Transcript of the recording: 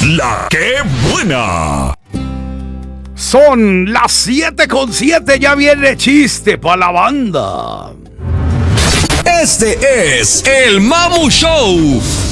La que buena. Son las 7:07, ya viene chiste para la banda. Este es el Mamu Show.